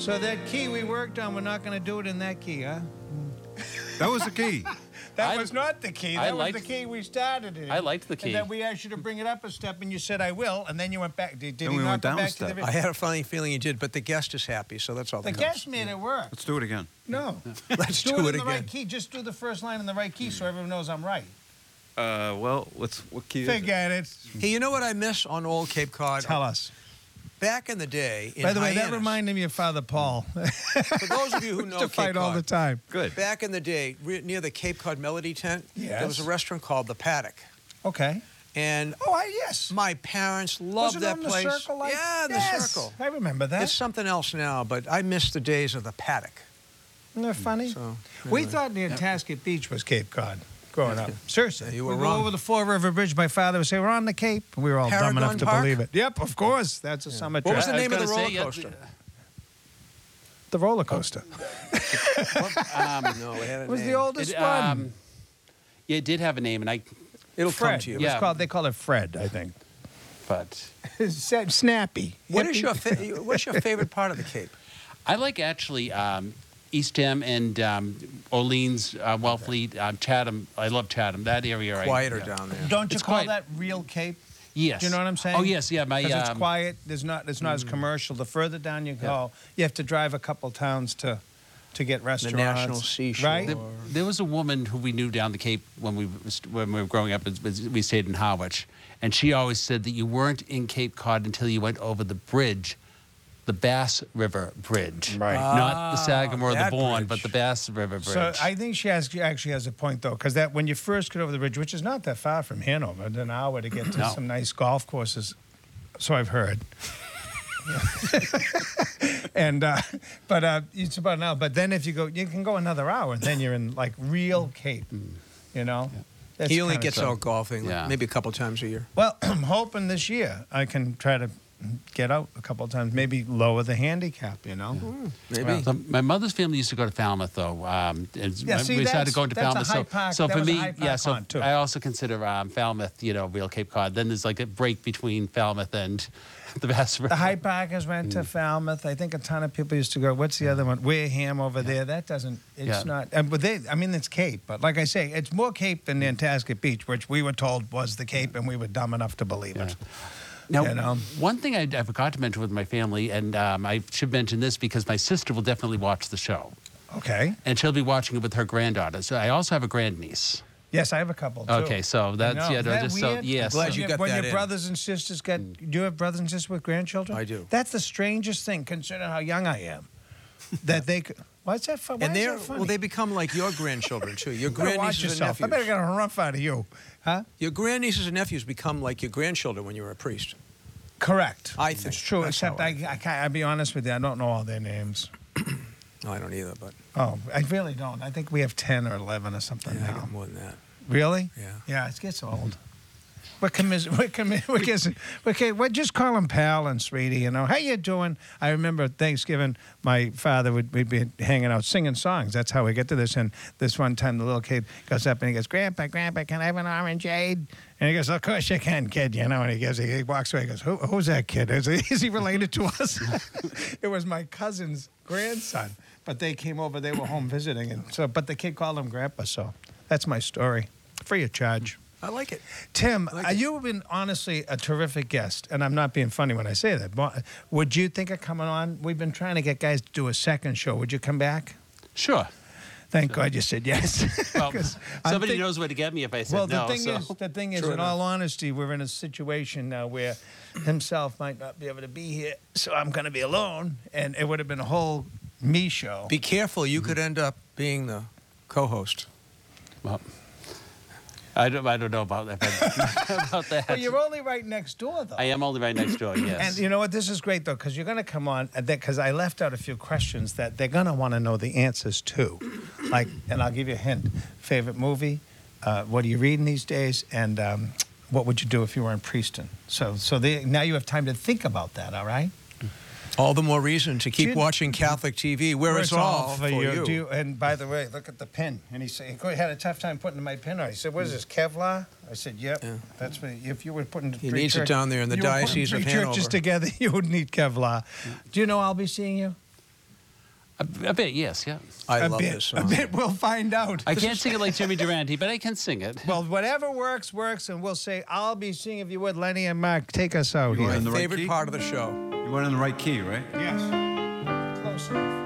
So that key we worked on, we're not going to do it in that key, huh? That was the key. That was not the key. That was the key we started in. I liked the key. And then we asked you to bring it up a step, and you said, I will, and then you went back. Did Then he we not went go down a back step. to the... I had a funny feeling you did, but the guest is happy, so that's all The that guest made it work. Let's do it again. No. Let's do do it it in the again. right key. Just do the first line in the right key so everyone knows I'm right. Well, what key is it? Forget it. Hey, you know what I miss on Old Cape Cod? Tell us. Back in the day, in By the way, that Hyannis, reminded me of Father Paul. for those of you who know to Cape fight all Cod, the time. Good. back in the day, near the Cape Cod Melody tent, there was a Yes. restaurant called the Paddock. Okay. And Yes. my parents loved Was it that on the place. circle? Yeah, in the Yes, circle. I remember that. There's something else now, but I miss the days of the Paddock. Isn't that funny? So, We anyway. thought Nantasket Beach was Cape Cod growing up. Seriously. You were We'd wrong. go over the Fall River Bridge. My father would say, we're on the Cape. We were all dumb Paragon enough to Park? believe it. Yep, of course. That's a summer What trip. was the I was name of the gonna roller say, yeah, coaster? The roller coaster. No, it had a It was name. the oldest one. Yeah, it did have a name, and It'll come Fred. to you. It was Yeah. called, they call it Fred, I think. but Snappy. What is Hippie. what's your favorite part of the Cape? I like actually Eastham and Orleans, Wellfleet, Chatham. I love Chatham. That area. Quieter yeah. down there. Don't you It's call quiet. that real Cape? Yes. Do you know what I'm saying? Oh yes, yeah. My Because it's quiet. It's not as commercial. The further down you go, you have to drive a couple towns to get restaurants. National Seashore. Right? There was a woman who we knew down the Cape when we were growing up. We stayed in Harwich, and she always said that you weren't in Cape Cod until you went over the bridge, the Bass River Bridge, Right. Not the Sagamore or the that Bourne, bridge. but the Bass River Bridge. So I think she actually has a point, though, because that when you first get over the bridge, which is not that far from Hanover, it's an hour to get to No. some nice golf courses, so I've heard. And but it's about an hour. But then if you go, you can go another hour, and then you're in like real Cape. You know. That's He only kinda gets cool. out golfing Yeah. maybe a couple times a year. Well, I'm hoping this year I can try to get out a couple of times, maybe lower the handicap. You know. Maybe. So my mother's family used to go to Falmouth, though. Yeah, see, we started that's- going to that's a Falmouth. high park- so that for was a me, high park yeah. So hunt, too. I also consider Falmouth, real Cape Cod. Then there's like a break between Falmouth and the Bass River. The High Parkers went to Falmouth. I think a ton of people used to go. What's the other one? Wareham over there. That doesn't. It's Yeah. not. But it's Cape. But like I say, it's more Cape than Nantasket Beach, which we were told was the Cape, and we were dumb enough to believe it. Now, You know? one thing I forgot to mention with my family, and I should mention this because my sister will definitely watch the show, Okay. and she'll be watching it with her granddaughter. So I also have a grandniece. Yes, I have a couple too. Okay, so that's I know. yeah. Isn't that Just so weird? yes. Glad so- you got when that your in. brothers and sisters get, do you have brothers and sisters with grandchildren? I do. That's the strangest thing, considering how young I am. That they could. Why is that fun? And they become like your grandchildren too. Your You better watch grandnieces and yourself. I nephews. better get a rough out of you, huh? Your grandnieces and nephews become like your grandchildren when you were a priest. Correct. I think It's true, that's except how I can't. I'll be honest with you. I don't know all their names. No, I don't either, but Oh, I really don't. I think we have 10 or 11 or something. yeah, like that. more than that. Really? Yeah. Yeah, it gets old. We're just call him pal and sweetie, you know. How you doing? I remember Thanksgiving, my father we'd be hanging out singing songs. That's how we get to this. And this one time, the little kid goes up and he goes, Grandpa, can I have an orangeade? And he goes, of course you can, kid, you know. And he walks away. He goes, who's that kid? Is he related to us? It was my cousin's grandson. But they came over. They were home visiting, and so. But the kid called him Grandpa. So that's my story, free of charge. I like it. Tim, I like it. you've been honestly a terrific guest, and I'm not being funny when I say that. But would you think of coming on? We've been trying to get guys to do a second show. Would you come back? Sure. Thank God you said yes. Well, 'Cause I'm somebody think- knows where to get me if I said Well, no. the thing is, True in enough. all honesty, we're in a situation now where himself might not be able to be here, so I'm going to be alone, and it would have been a whole me show. Be careful. You could end up being the co-host. Well, I don't know about that. But about that. But you're only right next door, though. I am only right next door. Yes. And you know what? This is great, though, because you're going to come on, because I left out a few questions that they're going to want to know the answers to. Like, and I'll give you a hint. Favorite movie? What are you reading these days? And what would you do if you were in Prieston? So now you have time to think about that, all right? All the more reason to keep you- watching Catholic TV, where it's all for you. Do you. And by the way, look at the pin. And he said, he had a tough time putting my pin on. He said, what is this, Kevlar? I said, yep. Yeah. That's what, if you were putting He needs it down there in the you were putting Diocese of three churches Hanover. together, you would need Kevlar. Do you know I'll be seeing you? A bit, yes, yeah. I A love bit, this a song. bit. We'll find out. I can't sing it like Jimmy Durante, but I can sing it. Well, whatever works, works, and we'll say, I'll be singing if you would. Lenny and Mark, take us out You here. want in the right Favorite key? part of the show. You went in the right key, right? Yes. Close enough.